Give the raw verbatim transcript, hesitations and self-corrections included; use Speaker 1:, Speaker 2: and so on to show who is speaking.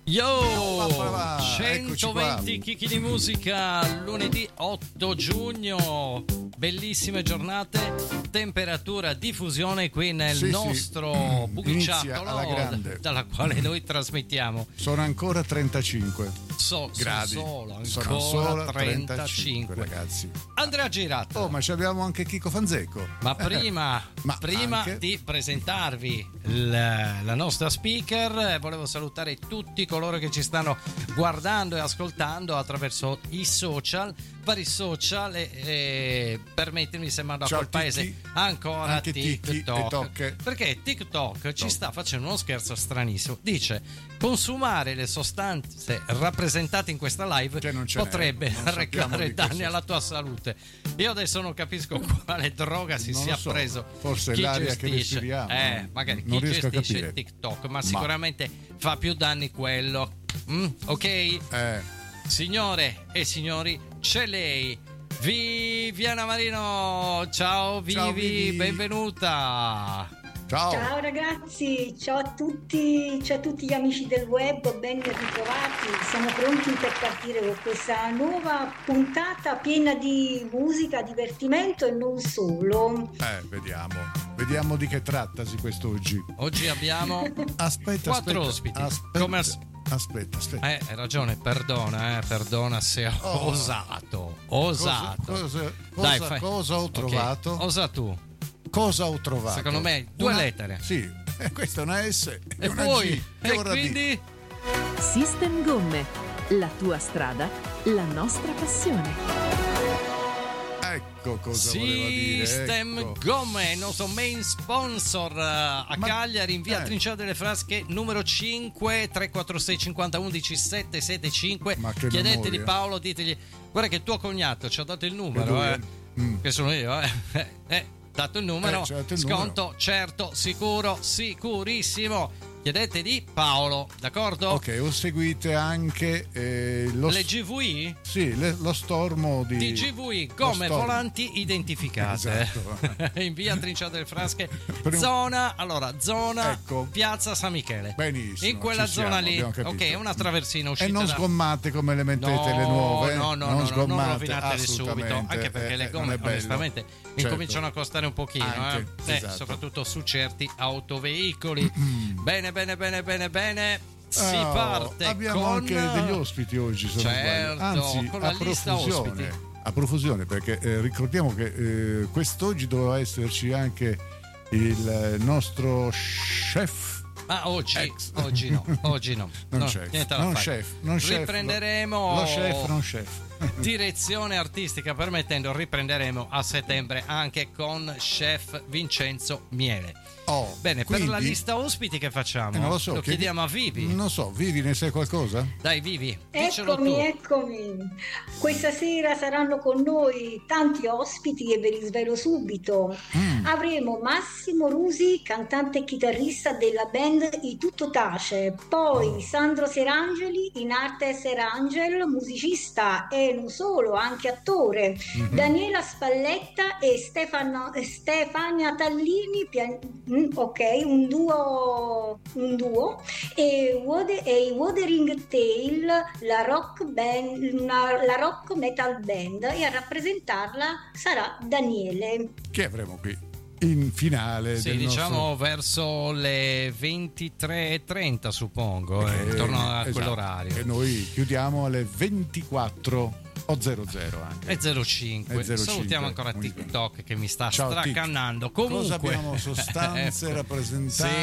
Speaker 1: Yo,
Speaker 2: Papà,
Speaker 1: centoventi chicchi di musica, lunedì otto giugno, bellissime giornate, temperatura di fusione qui nel
Speaker 2: sì,
Speaker 1: nostro
Speaker 2: sì.
Speaker 1: buchiciattolo dalla quale noi trasmettiamo.
Speaker 2: Sono ancora trentacinque
Speaker 1: So,
Speaker 2: gradi.
Speaker 1: Solo, ancora
Speaker 2: sono solo
Speaker 1: trentacinque,
Speaker 2: trentacinque, ragazzi.
Speaker 1: Andrea Girato.
Speaker 2: Oh, ma ci abbiamo anche Chico Fanzecco.
Speaker 1: Ma prima,
Speaker 2: ma
Speaker 1: prima
Speaker 2: anche...
Speaker 1: di presentarvi la, la nostra speaker, volevo salutare tutti coloro che ci stanno guardando e ascoltando attraverso i social, vari social, e, e permettetemi se mando a
Speaker 2: Ciao,
Speaker 1: quel paese
Speaker 2: Tiki.
Speaker 1: ancora
Speaker 2: Anche Tiki
Speaker 1: TikTok,
Speaker 2: e Tocche.
Speaker 1: perché TikTok
Speaker 2: Tok.
Speaker 1: ci sta facendo uno scherzo stranissimo. Dice: consumare le sostanze rappresentate in questa live
Speaker 2: Che non ce n'è,
Speaker 1: potrebbe
Speaker 2: non sappiamo
Speaker 1: recare
Speaker 2: di
Speaker 1: danni
Speaker 2: cosa.
Speaker 1: alla tua salute. Io adesso non capisco quale droga si
Speaker 2: Non
Speaker 1: sia
Speaker 2: lo so,
Speaker 1: preso.
Speaker 2: forse
Speaker 1: chi
Speaker 2: l'aria che
Speaker 1: gestisce,
Speaker 2: respiriamo,
Speaker 1: eh, magari
Speaker 2: non
Speaker 1: chi
Speaker 2: riesco a
Speaker 1: gestisce
Speaker 2: capire.
Speaker 1: TikTok, ma,
Speaker 2: Ma-
Speaker 1: sicuramente fa più danni quello. Mm, ok,
Speaker 2: Eh,
Speaker 1: signore e signori, c'è lei, Viviana Marino. Ciao Vivi,
Speaker 2: Ciao, Vivi.
Speaker 1: benvenuta.
Speaker 2: ciao.
Speaker 3: Ciao ragazzi, ciao a tutti, ciao a tutti gli amici del web, ben ritrovati. Siamo pronti per partire con questa nuova puntata piena di musica, divertimento e non solo.
Speaker 2: Eh, vediamo. Vediamo di che trattasi quest'oggi.
Speaker 1: Oggi abbiamo
Speaker 2: Aspetta,
Speaker 1: quattro
Speaker 2: aspetta,
Speaker 1: ospiti.
Speaker 2: Aspetta,
Speaker 1: Come as-
Speaker 2: aspetta, aspetta.
Speaker 1: Eh, hai ragione, perdona, eh, perdona se ho
Speaker 2: Oh.
Speaker 1: osato, osato.
Speaker 2: Cosa, cosa,
Speaker 1: Dai,
Speaker 2: cosa-
Speaker 1: fai-
Speaker 2: cosa ho
Speaker 1: Ok,
Speaker 2: trovato?
Speaker 1: Osa tu.
Speaker 2: Cosa ho trovato?
Speaker 1: Secondo me, due
Speaker 2: Una-
Speaker 1: lettere.
Speaker 2: Sì, e questa è una S e,
Speaker 1: E
Speaker 2: una
Speaker 1: poi,
Speaker 2: G. Che
Speaker 1: e
Speaker 2: vorrà dire?
Speaker 1: quindi
Speaker 4: System Gomme, la tua strada, la nostra passione.
Speaker 2: Ecco cosa voleva dire.
Speaker 1: System
Speaker 2: ecco.
Speaker 1: Gomme, il nostro main sponsor eh, a
Speaker 2: Ma-
Speaker 1: Cagliari, in via
Speaker 2: eh.
Speaker 1: Trincea delle Frasche numero cinque, tre quattro sei cinquanta undici sette sette cinque.
Speaker 2: Ma che
Speaker 1: Chiedeteli
Speaker 2: memoria.
Speaker 1: Paolo, ditegli: guarda che tuo cognato ci ha dato il numero,
Speaker 2: lui,
Speaker 1: eh,
Speaker 2: eh. Mm.
Speaker 1: che sono io, eh. eh dato il numero,
Speaker 2: Eh, ci ha dato il
Speaker 1: sconto
Speaker 2: numero.
Speaker 1: certo, sicuro, sicurissimo. Chiedete di Paolo, d'accordo?
Speaker 2: Ok, o seguite anche eh, lo,
Speaker 1: Le G V I?
Speaker 2: sì, le- lo stormo di
Speaker 1: Di G V I come
Speaker 2: stormo.
Speaker 1: volanti identificate.
Speaker 2: Esatto.
Speaker 1: In via Trincea delle Frasche,
Speaker 2: Per un-
Speaker 1: zona, allora, zona
Speaker 2: Ecco.
Speaker 1: Piazza San Michele.
Speaker 2: Benissimo,
Speaker 1: In quella
Speaker 2: ci siamo,
Speaker 1: zona lì,
Speaker 2: abbiamo capito.
Speaker 1: ok, è una traversina
Speaker 2: E
Speaker 1: uscita
Speaker 2: non
Speaker 1: da...
Speaker 2: sgommate come le mettete
Speaker 1: No,
Speaker 2: le nuove.
Speaker 1: no, no,
Speaker 2: non
Speaker 1: no, no, non
Speaker 2: sgommate
Speaker 1: rovinatele subito,
Speaker 2: assolutamente,
Speaker 1: anche perché
Speaker 2: eh,
Speaker 1: le
Speaker 2: eh,
Speaker 1: gomme
Speaker 2: non è bello.
Speaker 1: onestamente
Speaker 2: Certo.
Speaker 1: incominciano a costare un pochino,
Speaker 2: Anche,
Speaker 1: eh? Eh,
Speaker 2: esatto.
Speaker 1: soprattutto su certi autoveicoli. Bene, bene, bene, bene, bene. Si
Speaker 2: Oh,
Speaker 1: parte
Speaker 2: abbiamo
Speaker 1: con...
Speaker 2: anche degli ospiti oggi, se non
Speaker 1: Certo,
Speaker 2: sbaglio. Anzi,
Speaker 1: con la
Speaker 2: a
Speaker 1: lista
Speaker 2: profusione,
Speaker 1: ospiti.
Speaker 2: a profusione, perché eh, ricordiamo che eh, quest'oggi doveva esserci anche il nostro chef.
Speaker 1: Ah, oggi,
Speaker 2: Ex.
Speaker 1: oggi no, oggi no.
Speaker 2: Non
Speaker 1: no,
Speaker 2: chef,
Speaker 1: niente da
Speaker 2: non
Speaker 1: fare.
Speaker 2: chef, non chef,
Speaker 1: Riprenderemo
Speaker 2: Lo chef, non chef.
Speaker 1: direzione artistica permettendo, riprenderemo a settembre anche con chef Vincenzo Miele.
Speaker 2: Oh,
Speaker 1: Bene,
Speaker 2: quindi,
Speaker 1: per la lista ospiti che facciamo?
Speaker 2: eh, non lo so, chiedi-
Speaker 1: chiediamo a Vivi.
Speaker 2: Non so, Vivi, ne sai qualcosa?
Speaker 1: Dai Vivi, dicelo
Speaker 3: Eccomi,
Speaker 1: tu.
Speaker 3: eccomi. Questa sera saranno con noi tanti ospiti e ve li svelo subito.
Speaker 2: Mm.
Speaker 3: Avremo Massimo Rusi, cantante e chitarrista della band I Tutto Tace, poi Sandro Serangeli, in arte Serangel, musicista e non solo, anche attore,
Speaker 2: Mhm.
Speaker 3: Daniela Spalletta e Stefano- Stefania Tallini, pian- mm, ok, un duo, un duo e, Wode- e i Wuthering Tail, la rock, band, una- la rock metal band, e a rappresentarla sarà Daniele.
Speaker 2: Che avremo qui in finale
Speaker 1: Sì,
Speaker 2: del
Speaker 1: diciamo
Speaker 2: nostro...
Speaker 1: verso le ventitré e trenta suppongo, eh,
Speaker 2: Eh,
Speaker 1: intorno a
Speaker 2: esatto.
Speaker 1: quell'orario.
Speaker 2: E noi chiudiamo alle ventiquattro o zero zero anche.
Speaker 1: E zero cinque.
Speaker 2: E zero cinque,
Speaker 1: Salutiamo ancora
Speaker 2: ogni-
Speaker 1: TikTok che mi sta
Speaker 2: Ciao, Tik.
Speaker 1: stracannando. Comunque
Speaker 2: Cosa abbiamo sostanze rappresentate?
Speaker 1: Sì,